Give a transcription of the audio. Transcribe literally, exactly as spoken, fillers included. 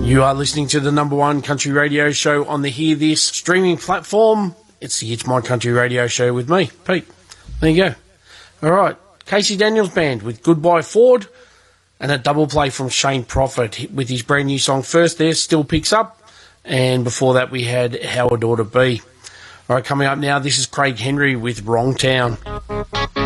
You are listening to the number one country radio show on the Hear This streaming platform. It's the It's My Country Radio Show with me, Pete. There you go. All right, Casey Daniels Band with Goodbye Ford, and a double play from Shane Prophet with his brand new song First There, Still Picks Up, and before that we had Howard Ought to Be. All right, coming up now, this is Craig Henry with Wrong Town.